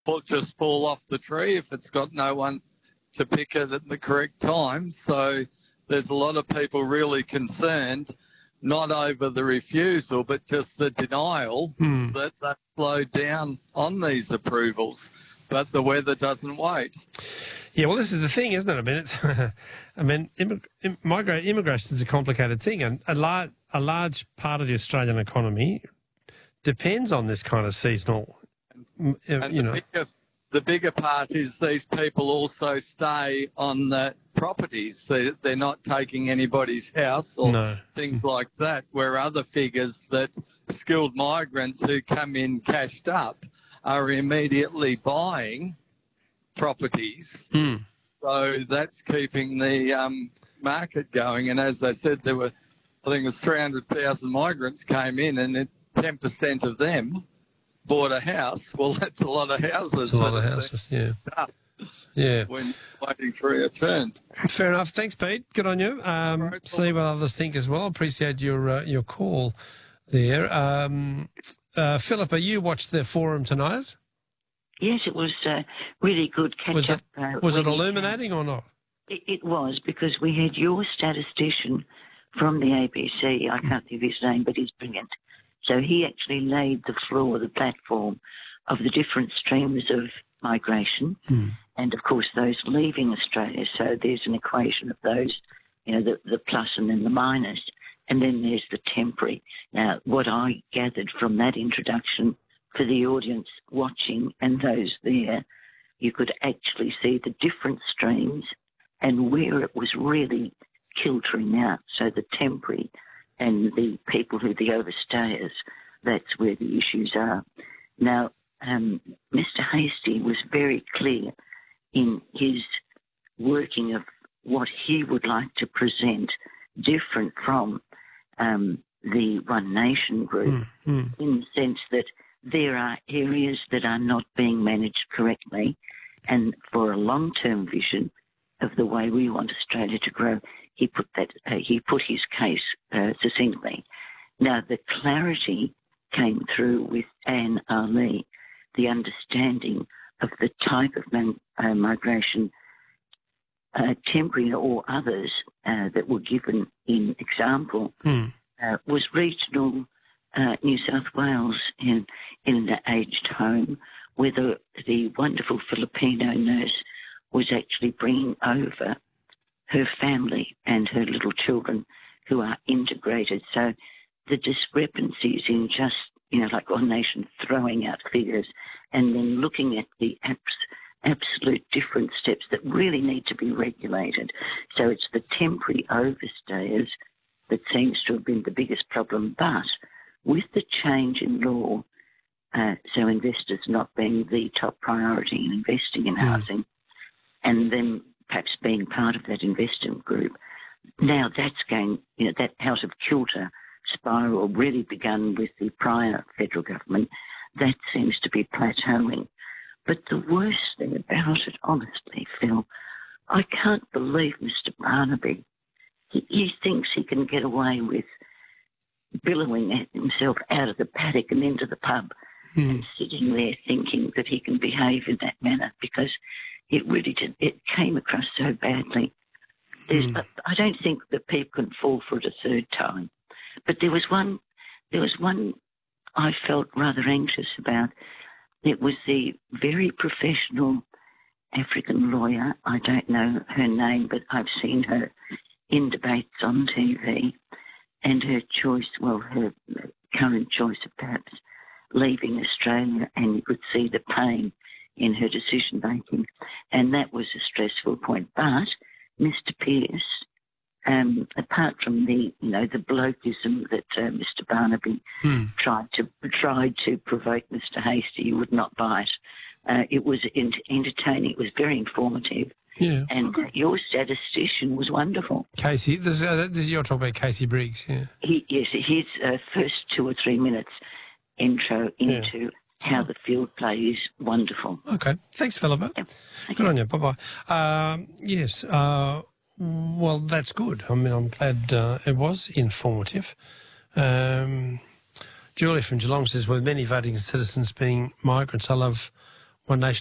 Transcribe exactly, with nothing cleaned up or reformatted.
fall, just fall off the tree if it's got no one to pick it at the correct time. So there's a lot of people really concerned, not over the refusal, but just the denial mm. that they slowed down on these approvals. But the weather doesn't wait. Yeah, well, this is the thing, isn't it? I mean, it's, I mean, immig- migra- immigration is a complicated thing, and a large, a large part of the Australian economy depends on this kind of seasonal, and you know. The bigger, the bigger part is these people also stay on the properties. They, they're not taking anybody's house or no. things like that, where other figures that skilled migrants who come in cashed up are immediately buying properties. Mm. So that's keeping the um, market going. And as I said, there were, I think it was three hundred thousand migrants came in, and it, ten percent of them bought a house. Well, that's a lot of houses. That's a lot of houses, yeah. Yeah. When waiting for a turn. Fair enough. Thanks, Pete. Good on you. Um, right, see what others think as well. Appreciate your uh, your call there. Um, uh, Philippa, you watched the forum tonight? Yes, it was uh, really good catch was up. It, uh, was it illuminating or not? It, it was, because we had your statistician from the A B C. I can't think of his name, but he's brilliant. So he actually laid the floor, the platform of the different streams of migration, mm. and of course those leaving Australia. So there's an equation of those, you know, the, the plus and then the minus, and then there's the temporary. Now, what I gathered from that introduction for the audience watching and those there, you could actually see the different streams and where it was really filtering out. So the temporary and the people who are the overstayers, that's where the issues are. Now, um, Mister Hastie was very clear in his working of what he would like to present, different from um, the One Nation group, mm, mm. in the sense that there are areas that are not being managed correctly, and for a long-term vision of the way we want Australia to grow, he put that uh, he put his case uh, succinctly. Now, the clarity came through with Anne Ali, the understanding of the type of man, uh, migration, uh, temporary or others, uh, that were given in example, mm. uh, was regional uh, New South Wales in, in an aged home, where the, the wonderful Filipino nurse was actually bringing over her family and her little children who are integrated. So the discrepancies in just, you know, like One Nation throwing out figures and then looking at the abs- absolute different steps that really need to be regulated. So it's the temporary overstayers that seems to have been the biggest problem. But with the change in law, uh, so investors not being the top priority in investing in mm. housing, and then perhaps being part of that investment group, now that's going, you know, that out of kilter spiral really begun with the prior federal government, that seems to be plateauing. But the worst thing about it, honestly, Phil, I can't believe Mister Barnaby. He, he thinks he can get away with billowing himself out of the paddock and into the pub mm. and sitting there thinking that he can behave in that manner, because it really did, it came across so badly. Mm. I don't think that people can fall for it a third time. But there was one, there was one I felt rather anxious about. It was the very professional African lawyer. I don't know her name, but I've seen her in debates on T V, and her choice, well, her current choice of perhaps leaving Australia, and you could see the pain in her decision making, and that was a stressful point. But Mister Pearce, um, apart from the, you know, the blokeism that uh, Mister Barnaby hmm. tried to tried to provoke Mister Hastie, you would not buy it. Uh, it was ent- entertaining. It was very informative. Yeah, and okay. uh, your statistician was wonderful. Casey, this, uh, this, you're talking about Casey Briggs, yeah. He, yes, his uh, first two or three minutes intro into yeah. how the field play is wonderful. Okay, thanks, Philippa. Yeah. Okay. Good on you. Bye bye. Um, yes. Uh, well, that's good. I mean, I'm glad uh, it was informative. Um, Julie from Geelong says, with many voting citizens being migrants, I love One Nation.